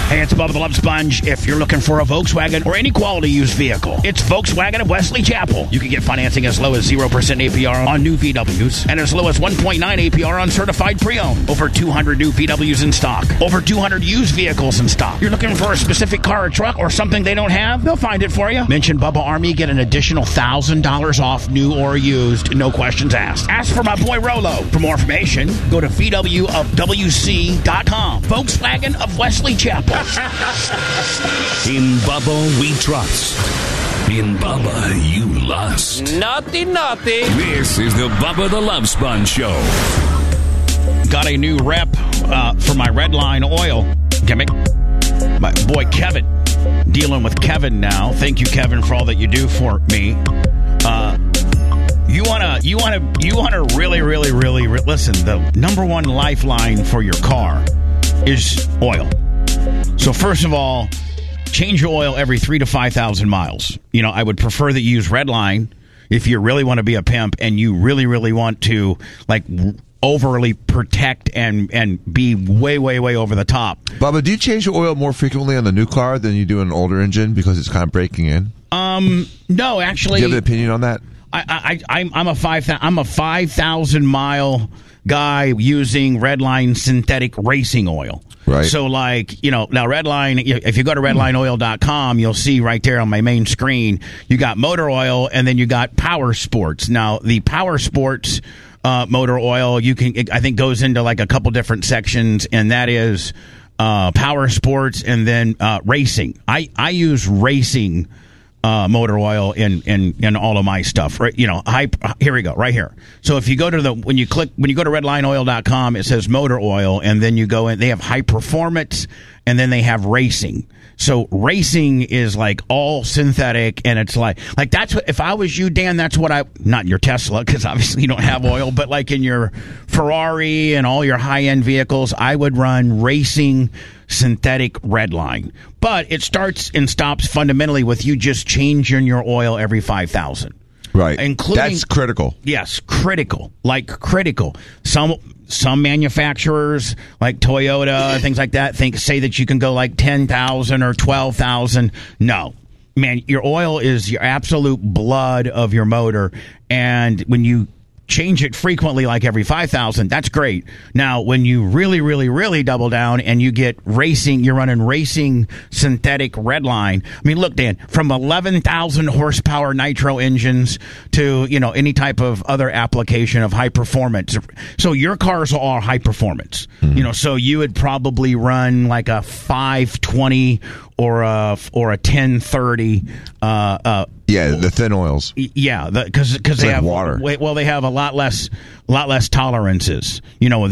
Hey, it's Bubba the Love Sponge. If you're looking for a Volkswagen or any quality used vehicle, it's Volkswagen of Wesley Chapel. You can get financing as low as 0% APR on new VWs and as low as 1.9 APR on certified pre-owned. Over 200 new VWs in stock. Over 200 used vehicles in stock. You're looking for a specific car or truck or something they don't have? They'll find it for you. Mention Bubba Army, get an additional $1,000 off new or used. No questions asked. Ask for my boy Rolo. For more information, go to VWofWC.com. Volkswagen of Wesley Chapel. In Bubba we trust. In Bubba you lust. Naughty, naughty. This is the Bubba the Love Sponge Show. Got a new rep for my Redline oil gimmick. My boy Kevin. Dealing with Kevin now. Thank you, Kevin, for all that you do for me. You wanna really listen. The number one lifeline for your car is oil. So first of all, change your oil every 3,000 to 5,000 miles. You know, I would prefer that you use Redline if you really want to be a pimp and you really want to like overly protect and be way over the top. Bubba, do you change your oil more frequently on the new car than you do an older engine because it's kind of breaking in? No, actually. Do you have an opinion on that? I'm a 5,000 mile guy using Redline synthetic racing oil. Right. So, like, you know, now Redline, if you go to redlineoil.com, you'll see right there on my main screen, you got motor oil and then you got Power Sports. Now, the Power Sports motor oil, I think goes into like a couple different sections, and that is Power Sports and then racing. I use racing motor oil in all of my stuff, right? You know, here we go, right here. So if you go to when you go to redlineoil.com, it says motor oil, and then you go in, they have high performance, and then they have racing. So racing is like all synthetic, and it's like that's what, if I was you, Dan, that's what not in your Tesla, because obviously you don't have oil, but like in your Ferrari and all your high-end vehicles, I would run racing synthetic Redline. But it starts and stops fundamentally with you just changing your oil every 5,000. Right. That's critical. Yes, critical. Like critical. Some manufacturers, like Toyota and things like that, say that you can go like 10,000 or 12,000. No. Man, your oil is your absolute blood of your motor. And when you change it frequently, like every 5,000, that's great. Now, when you really double down and you get racing, you're running racing synthetic Redline. I mean, look, Dan, from 11,000 horsepower nitro engines to, you know, any type of other application of high performance. So your cars are all high performance. You know, so you would probably run like a 520 or a 1030. The thin oils. Yeah, because they like have water. Well, they have a lot less tolerances. You know,